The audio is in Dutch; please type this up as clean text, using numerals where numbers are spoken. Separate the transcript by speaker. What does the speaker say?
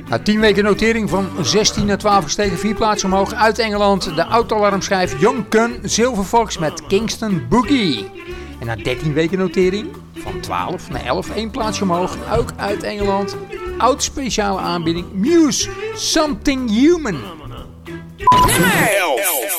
Speaker 1: Na 10 weken notering van 16 naar 12 gestegen, 4 plaatsen omhoog. Uit Engeland de oud-alarmschijf Young Gun Silver Fox met Kingston Boogie. En na 13 weken notering van 12 naar 11, 1 plaatsje omhoog. Ook uit Engeland. Oud speciale aanbieding Muse Something Human.
Speaker 2: Nummer